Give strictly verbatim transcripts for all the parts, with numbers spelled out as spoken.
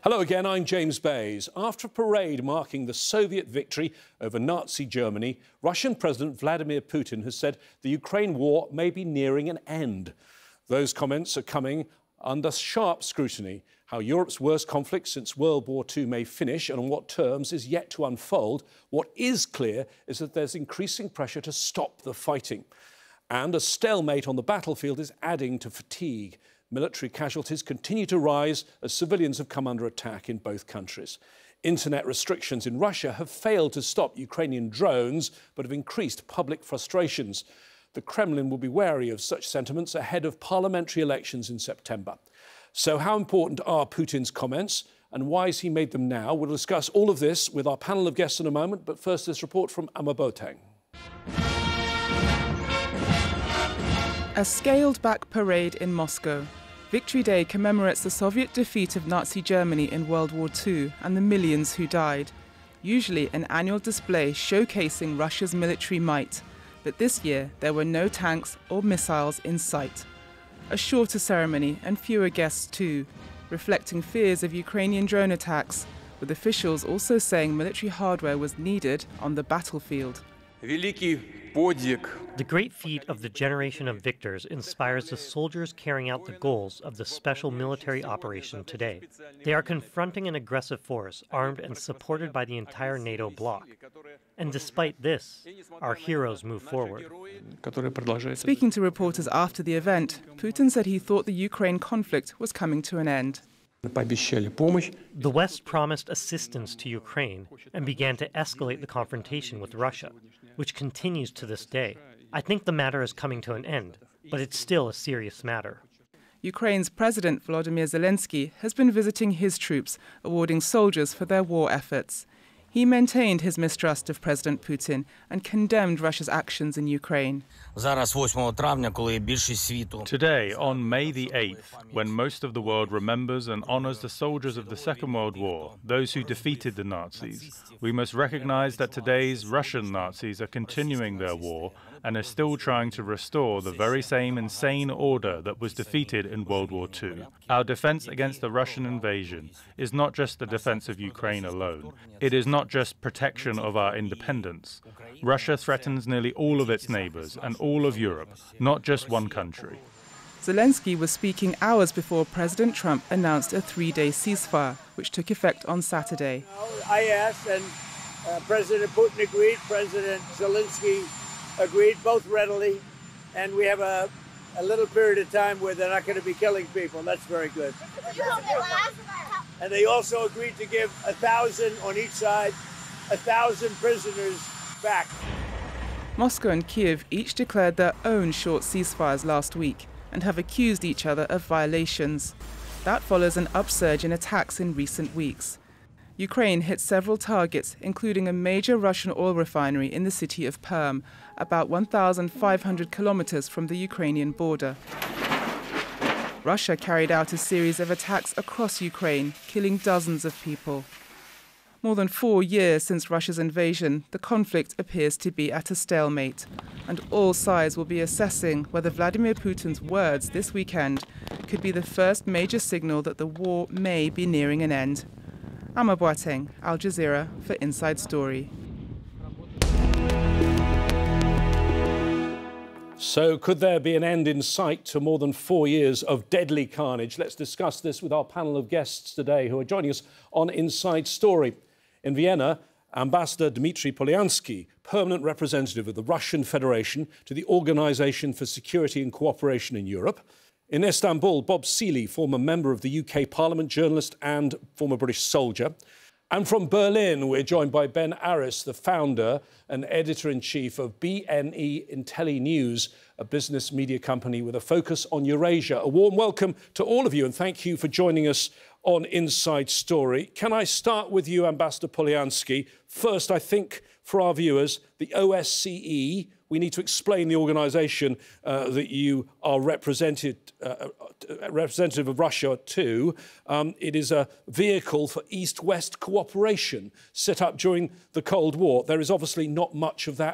Hello again, I'm James Bays. After a parade marking the Soviet victory over Nazi Germany, Russian President Vladimir Putin has said the Ukraine war may be nearing an end. Those comments are coming under sharp scrutiny. How Europe's worst conflict since World War Two may finish and on what terms is yet to unfold. What is clear is that there's increasing pressure to stop the fighting. And a stalemate on the battlefield is adding to fatigue. Military casualties continue to rise as civilians have come under attack in both countries. Internet restrictions in Russia have failed to stop Ukrainian drones, but have increased public frustrations. The Kremlin will be wary of such sentiments ahead of parliamentary elections in September. So how important are Putin's comments and why has he made them now? We'll discuss all of this with our panel of guests in a moment, but first this report from Amma Boateng. A scaled-back parade in Moscow. Victory Day commemorates the Soviet defeat of Nazi Germany in World War Two and the millions who died. Usually an annual display showcasing Russia's military might. But this year there were no tanks or missiles in sight. A shorter ceremony and fewer guests too, reflecting fears of Ukrainian drone attacks, with officials also saying military hardware was needed on the battlefield. The great feat of the generation of victors inspires the soldiers carrying out the goals of the special military operation today. They are confronting an aggressive force armed and supported by the entire NATO bloc. And despite this, our heroes move forward. Speaking to reporters after the event, Putin said he thought the Ukraine conflict was coming to an end. The West promised assistance to Ukraine and began to escalate the confrontation with Russia, which continues to this day. I think the matter is coming to an end, but it's still a serious matter. Ukraine's President Volodymyr Zelensky has been visiting his troops, awarding soldiers for their war efforts. He maintained his mistrust of President Putin and condemned Russia's actions in Ukraine. Today, on May the eighth, when most of the world remembers and honors the soldiers of the Second World War, those who defeated the Nazis, we must recognize that today's Russian Nazis are continuing their war and are still trying to restore the very same insane order that was defeated in World War Two. Our defense against the Russian invasion is not just the defense of Ukraine alone. It is not just protection of our independence. Russia threatens nearly all of its neighbors and all of Europe, not just one country. Zelensky was speaking hours before President Trump announced a three-day ceasefire, which took effect on Saturday. I asked, and uh, President Putin agreed, President Zelensky agreed, both readily, and we have a, a little period of time where they're not going to be killing people. That's very good. And they also agreed to give a thousand on each side, a thousand prisoners back. Moscow and Kiev each declared their own short ceasefires last week and have accused each other of violations. That follows an upsurge in attacks in recent weeks. Ukraine hit several targets, including a major Russian oil refinery in the city of Perm, about one thousand five hundred kilometers from the Ukrainian border. Russia carried out a series of attacks across Ukraine, killing dozens of people. More than four years since Russia's invasion, the conflict appears to be at a stalemate, and all sides will be assessing whether Vladimir Putin's words this weekend could be the first major signal that the war may be nearing an end. Amma Boateng, Al Jazeera for Inside Story. So could there be an end in sight to more than four years of deadly carnage? Let's discuss this with our panel of guests today who are joining us on Inside Story. In Vienna, Ambassador Dmitry Polyansky, permanent representative of the Russian Federation to the Organisation for Security and Cooperation in Europe. In Istanbul, Bob Seeley, former member of the U K Parliament, journalist and former British soldier. And from Berlin, we're joined by Ben Aris, the founder and editor-in-chief of B N E IntelliNews, a business media company with a focus on Eurasia. A warm welcome to all of you, and thank you for joining us on Inside Story. Can I start with you, Ambassador Polyansky? First, I think, for our viewers, the O S C E, we need to explain the organisation uh, that you are represented, uh, representative of Russia to. Um, it is a vehicle for East-West cooperation set up during the Cold War. There is obviously not much of that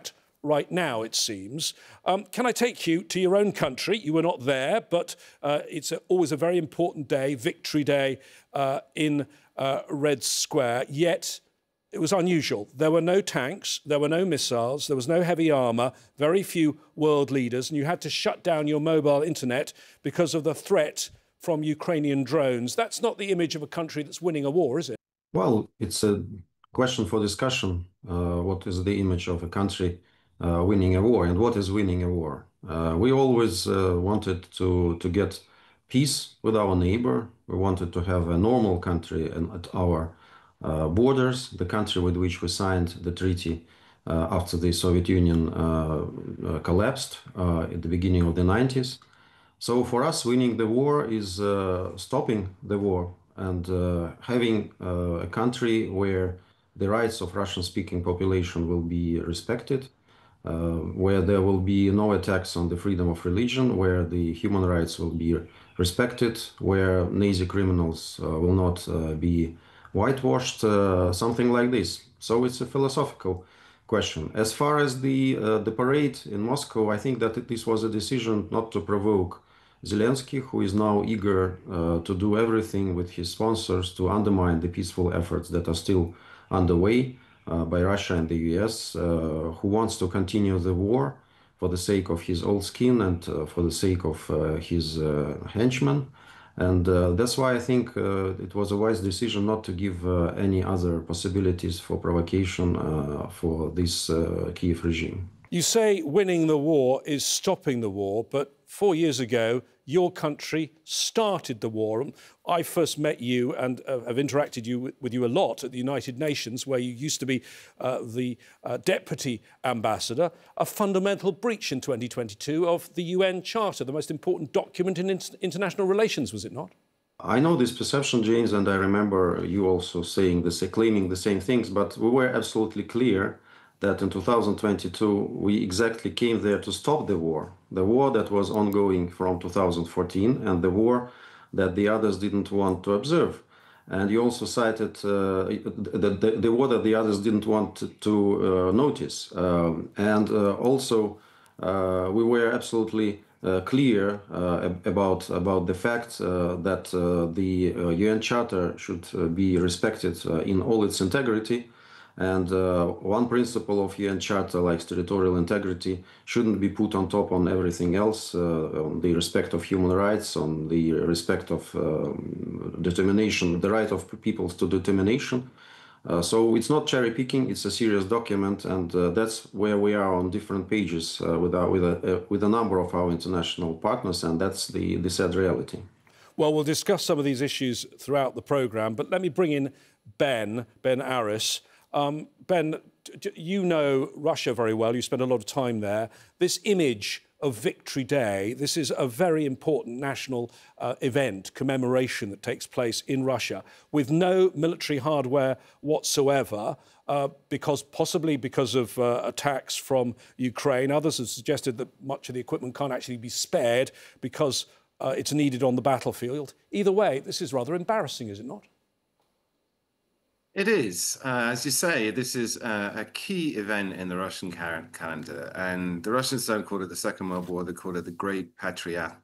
right now, it seems. Um, can I take you to your own country? You were not there, but uh, it's a, always a very important day, Victory Day uh, in uh, Red Square, yet it was unusual. There were no tanks, there were no missiles, there was no heavy armour, very few world leaders, and you had to shut down your mobile internet because of the threat from Ukrainian drones. That's not the image of a country that's winning a war, is it? Well, it's a question for discussion. Uh, what is the image of a country uh, winning a war, and what is winning a war? Uh, we always uh, wanted to, to get peace with our neighbor. We wanted to have a normal country at our uh, borders, the country with which we signed the treaty uh, after the Soviet Union uh, uh, collapsed uh, at the beginning of the nineties. So for us, winning the war is uh, stopping the war and uh, having uh, a country where the rights of Russian-speaking population will be respected, uh, where there will be no attacks on the freedom of religion, where the human rights will be respected, where Nazi criminals uh, will not uh, be whitewashed, uh, something like this. So it's a philosophical question. As far as the, uh, the parade in Moscow, I think that this was a decision not to provoke Zelensky, who is now eager uh, to do everything with his sponsors to undermine the peaceful efforts that are still underway uh, by Russia and the U S, uh, who wants to continue the war for the sake of his old skin and uh, for the sake of uh, his uh, henchmen. And uh, that's why I think uh, it was a wise decision not to give uh, any other possibilities for provocation uh, for this uh, Kiev regime. You say winning the war is stopping the war, but four years ago, your country started the war. I first met you and uh, have interacted you, with you a lot at the United Nations, where you used to be uh, the uh, deputy ambassador. A fundamental breach in twenty twenty-two of the U N Charter, the most important document in inter international relations, was it not? I know this perception, James, and I remember you also saying this, claiming the same things, but we were absolutely clear that in two thousand twenty-two, we exactly came there to stop the war, the war that was ongoing from two thousand fourteen and the war that the others didn't want to observe. And you also cited uh, the, the, the war that the others didn't want to, to uh, notice. Um, and uh, also, uh, we were absolutely uh, clear uh, about, about the fact uh, that uh, the uh, U N Charter should uh, be respected uh, in all its integrity. And uh, one principle of U N Charter, like territorial integrity, shouldn't be put on top on everything else, uh, on the respect of human rights, on the respect of um, determination, the right of peoples to determination. Uh, so it's not cherry picking, it's a serious document, and uh, that's where we are on different pages uh, with, our, with, a, uh, with a number of our international partners, and that's the, the sad reality. Well, we'll discuss some of these issues throughout the programme, but let me bring in Ben, Ben Aris. Um, Ben, you know Russia very well. You spent a lot of time there. This image of Victory Day, this is a very important national uh, event, commemoration that takes place in Russia with no military hardware whatsoever, uh, because possibly because of uh, attacks from Ukraine. Others have suggested that much of the equipment can't actually be spared because uh, it's needed on the battlefield. Either way, this is rather embarrassing, is it not? It is. Uh, as you say, this is uh, a key event in the Russian cal calendar. And the Russians don't call it the Second World War, they call it the Great Patriot